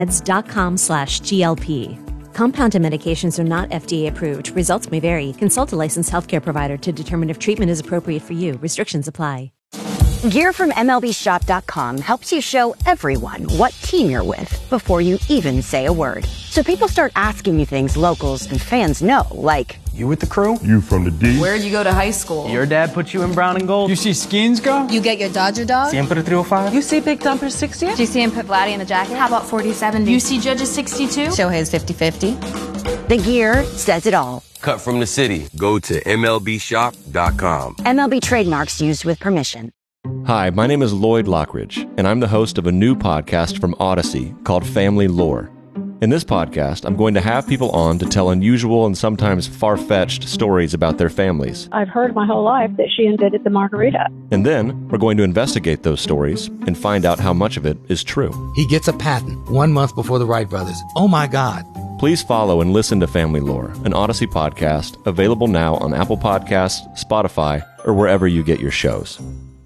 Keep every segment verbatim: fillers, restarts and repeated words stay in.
dot com slash G L P. Compounded medications are not F D A approved. Results may vary. Consult a licensed healthcare provider to determine if treatment is appropriate for you. Restrictions apply. Gear from M L B Shop dot com helps you show everyone what team you're with before you even say a word. So people start asking you things locals and fans know, like, you with the crew? You from the D? Where'd you go to high school? Your dad put you in brown and gold? You see Skins go? You get your Dodger dog? Siempre three oh five? You see Big Dumper sixty? Do you see him put Vladdy in the jacket? How about forty seventy? You see Judges sixty-two? Shohei's fifty fifty. The gear says it all. Cut from the city. Go to M L B Shop dot com. M L B trademarks used with permission. Hi, my name is Lloyd Lockridge, and I'm the host of a new podcast from Odyssey called Family Lore. In this podcast, I'm going to have people on to tell unusual and sometimes far-fetched stories about their families. I've heard my whole life that she invented the margarita. And then, we're going to investigate those stories and find out how much of it is true. He gets a patent one month before the Wright brothers. Oh my God. Please follow and listen to Family Lore, an Odyssey podcast, available now on Apple Podcasts, Spotify, or wherever you get your shows.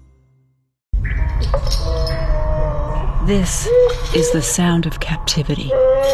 This is the sound of captivity.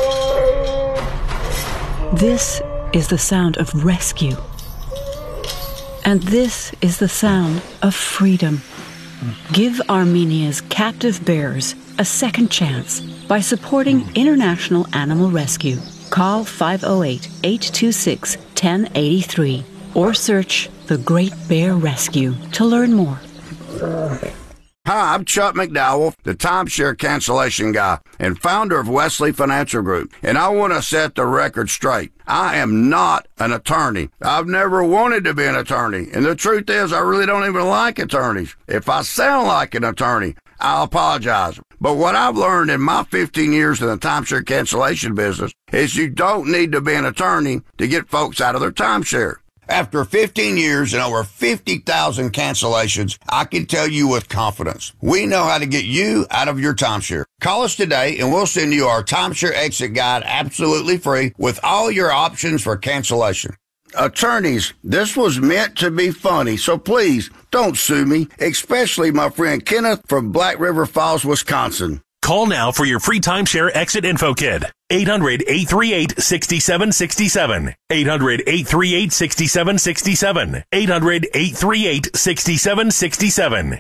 This is the sound of rescue. And this is the sound of freedom. Give Armenia's captive bears a second chance by supporting International Animal Rescue. Call five oh eight, eight two six, one oh eight three or search The Great Bear Rescue to learn more. Hi, I'm Chuck McDowell, the timeshare cancellation guy and founder of Wesley Financial Group, and I want to set the record straight. I am not an attorney. I've never wanted to be an attorney, and the truth is I really don't even like attorneys. If I sound like an attorney, I'll apologize. But what I've learned in my fifteen years in the timeshare cancellation business is you don't need to be an attorney to get folks out of their timeshare. After fifteen years and over fifty thousand cancellations, I can tell you with confidence, we know how to get you out of your timeshare. Call us today and we'll send you our timeshare exit guide absolutely free with all your options for cancellation. Attorneys, this was meant to be funny, so please don't sue me, especially my friend Kenneth from Black River Falls, Wisconsin. Call now for your free timeshare exit info kit. eight hundred, eight three eight, six seven six seven. eight hundred, eight three eight, six seven six seven. eight hundred, eight three eight, six seven six seven.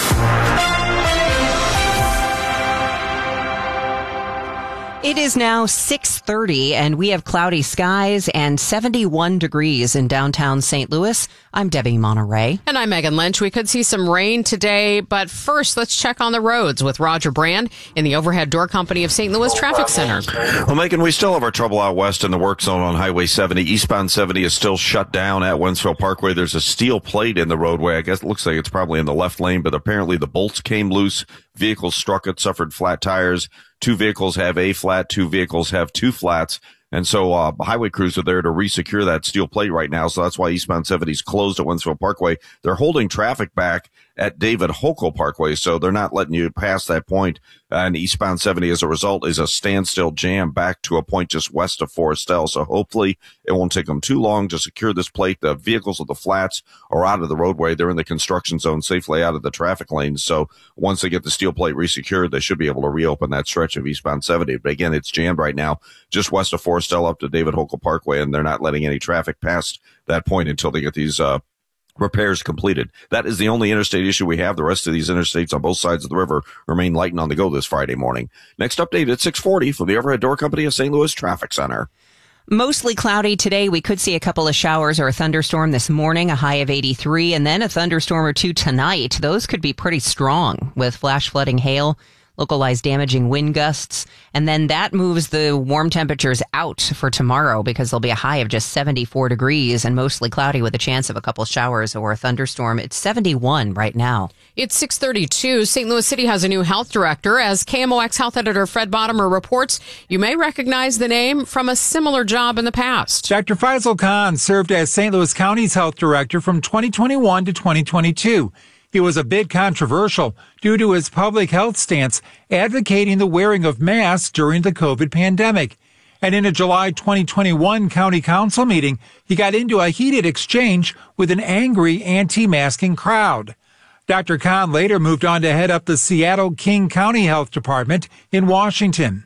It is now six thirty, and we have cloudy skies and seventy-one degrees in downtown Saint Louis. I'm Debbie Monterey. And I'm Megan Lynch. We could see some rain today, but first, let's check on the roads with Roger Brand in the Overhead Door Company of Saint Louis Traffic Center. Well, Megan, we still have our trouble out west in the work zone on Highway seventy. Eastbound seventy is still shut down at Wentzville Parkway. There's a steel plate in the roadway. I guess it looks like it's probably in the left lane, but apparently the bolts came loose. Vehicles struck it, suffered flat tires. Two vehicles have a flat, two vehicles have two flats. And so, uh, highway crews are there to resecure that steel plate right now. So that's why eastbound seventy is closed at Wentzville Parkway. They're holding traffic back at David Hochul Parkway. So they're not letting you pass that point. And eastbound seventy, as a result, is a standstill jam back to a point just west of Forestel. So hopefully it won't take them too long to secure this plate. The vehicles with the flats are out of the roadway. They're in the construction zone, safely out of the traffic lanes. So once they get the steel plate resecured, they should be able to reopen that stretch of eastbound seventy. But again, it's jammed right now just west of Forestel up to David Hochul Parkway, and they're not letting any traffic past that point until they get these uh repairs completed. That is the only interstate issue we have. The rest of these interstates on both sides of the river remain light and on the go this Friday morning. Next update at six forty from the Overhead Door Company of Saint Louis Traffic Center. Mostly cloudy today. We could see a couple of showers or a thunderstorm this morning, a high of eighty-three, and then a thunderstorm or two tonight. Those could be pretty strong with flash flooding, hail, localized damaging wind gusts. And then that moves the warm temperatures out for tomorrow because there'll be a high of just seventy-four degrees and mostly cloudy with a chance of a couple showers or a thunderstorm. It's seventy-one right now. It's six thirty-two. Saint Louis City has a new health director. As K M O X health editor Fred Bottomer reports, you may recognize the name from a similar job in the past. Doctor Faisal Khan served as Saint Louis County's health director from twenty twenty-one to twenty twenty-two. He was a bit controversial due to his public health stance advocating the wearing of masks during the COVID pandemic. And in a July twenty twenty-one county council meeting, he got into a heated exchange with an angry anti-masking crowd. Doctor Khan later moved on to head up the Seattle King County Health Department in Washington.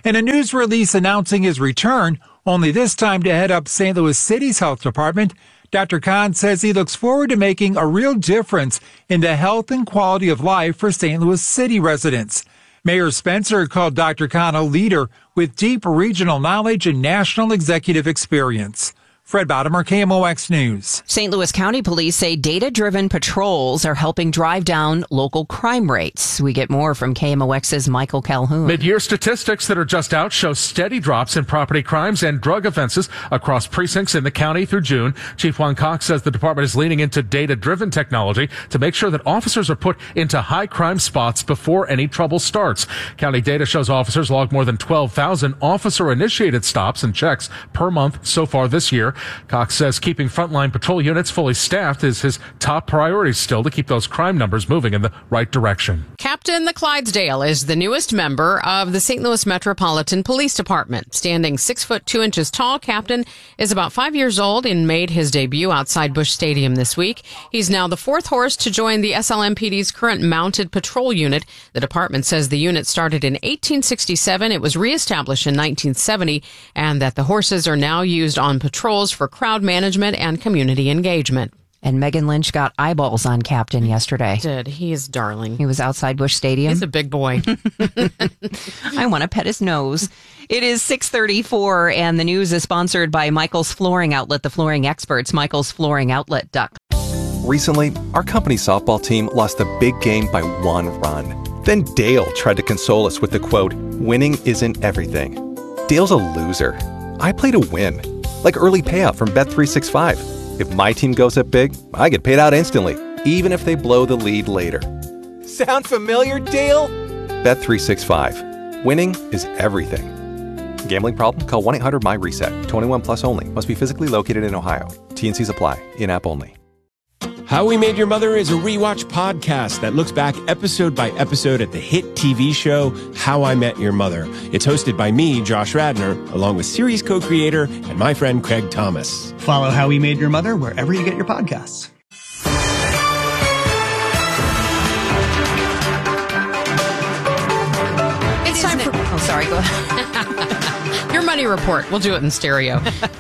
In a news release announcing his return, only this time to head up Saint Louis City's health department, Doctor Khan says he looks forward to making a real difference in the health and quality of life for Saint Louis City residents. Mayor Spencer called Doctor Khan a leader with deep regional knowledge and national executive experience. Fred Bottomer, K M O X News. Saint Louis County Police say data-driven patrols are helping drive down local crime rates. We get more from K M O X's Michael Calhoun. Mid-year statistics that are just out show steady drops in property crimes and drug offenses across precincts in the county through June. Chief Juan Cox says the department is leaning into data-driven technology to make sure that officers are put into high-crime spots before any trouble starts. County data shows officers logged more than twelve thousand officer-initiated stops and checks per month so far this year. Cox says keeping frontline patrol units fully staffed is his top priority still to keep those crime numbers moving in the right direction. Captain the Clydesdale is the newest member of the Saint Louis Metropolitan Police Department. Standing six foot two inches tall, Captain is about five years old and made his debut outside Busch Stadium this week. He's now the fourth horse to join the S L M P D's current mounted patrol unit. The department says the unit started in eighteen sixty-seven. It was reestablished in nineteen seventy, and that the horses are now used on patrols for crowd management and community engagement. And Megan Lynch got eyeballs on Captain yesterday. Did. He is darling. He was outside Busch Stadium. He's a big boy. I want to pet his nose. It is six thirty-four, and the news is sponsored by Michael's Flooring Outlet, the flooring experts, michaels flooring outlet dot com. Recently, our company softball team lost the big game by one run. Then Dale tried to console us with the quote, "Winning isn't everything." Dale's a loser. I play to win. Like early payout from Bet three sixty-five. If my team goes up big, I get paid out instantly, even if they blow the lead later. Sound familiar, Dale? Bet three sixty-five. Winning is everything. Gambling problem? Call one eight hundred my reset. twenty-one plus only. Must be physically located in Ohio. T N Cs apply. In-app only. How We Made Your Mother is a rewatch podcast that looks back episode by episode at the hit T V show How I Met Your Mother. It's hosted by me, Josh Radnor, along with series co-creator and my friend Craig Thomas. Follow How We Made Your Mother wherever you get your podcasts. It's time for... Oh, sorry. Go ahead. Your money report. We'll do it in stereo.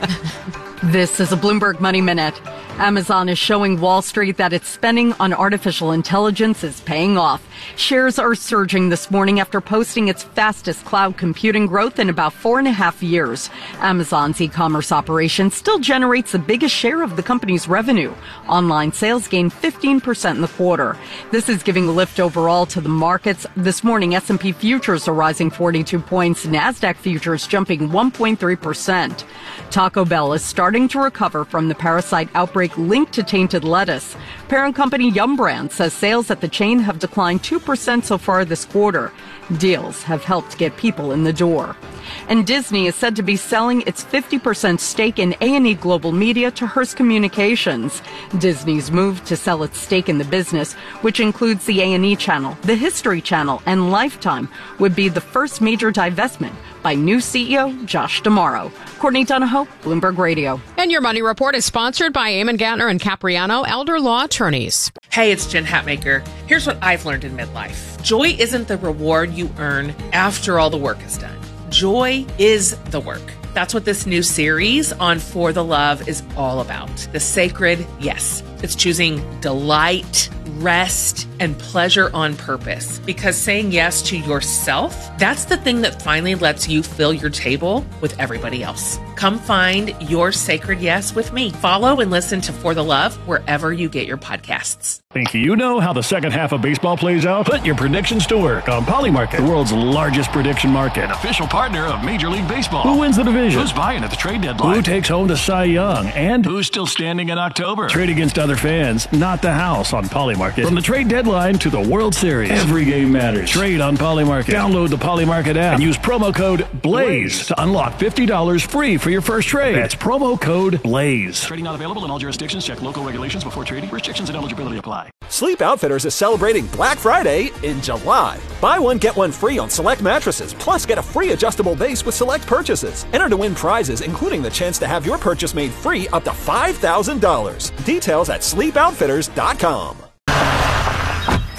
This is a Bloomberg Money Minute. Amazon is showing Wall Street that its spending on artificial intelligence is paying off. Shares are surging this morning after posting its fastest cloud computing growth in about four and a half years. Amazon's e-commerce operation still generates the biggest share of the company's revenue. Online sales gained fifteen percent in the quarter. This is giving a lift overall to the markets. This morning, S and P futures are rising forty-two points, NASDAQ futures jumping one point three percent. Taco Bell is starting to recover from the parasite outbreak linked to tainted lettuce. Parent company Yum Brands says sales at the chain have declined two percent so far this quarter. Deals have helped get people in the door. And Disney is said to be selling its fifty percent stake in A and E Global Media to Hearst Communications. Disney's move to sell its stake in the business, which includes the A and E Channel, the History Channel, and Lifetime, would be the first major divestment by new C E O Josh D'Amaro. Courtney Donahoe, Bloomberg Radio. And your money report is sponsored by Eamon Gattner and Capriano, elder law attorneys. Hey, it's Jen Hatmaker. Here's what I've learned in midlife. Joy isn't the reward you earn after all the work is done. Joy is the work. That's what this new series on For the Love is all about. The sacred yes. It's choosing delight, rest, and pleasure on purpose. Because saying yes to yourself, that's the thing that finally lets you fill your table with everybody else. Come find your sacred yes with me. Follow and listen to For the Love wherever you get your podcasts. Think you know how the second half of baseball plays out? Put your predictions to work on Polymarket, the world's largest prediction market. An official partner of Major League Baseball. Who wins the division? Who's buying at the trade deadline? Who takes home the Cy Young? And who's still standing in October? Trade against other fans, not the house on Polymarket. From the trade deadline to the World Series, every game matters. Trade on Polymarket. Download the Polymarket app and use promo code BLAZE to unlock fifty dollars free for your first trade. That's promo code BLAZE. Trading not available in all jurisdictions. Check local regulations before trading. Restrictions and eligibility apply. Sleep Outfitters is celebrating Black Friday in July. Buy one, get one free on select mattresses, plus get a free adjustable base with select purchases. Enter to win prizes, including the chance to have your purchase made free up to five thousand dollars. Details at sleep outfitters dot com.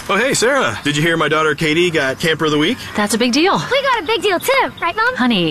Oh, hey, Sarah. Did you hear my daughter Katie got Camper of the Week? That's a big deal. We got a big deal too, right, Mom? Honey,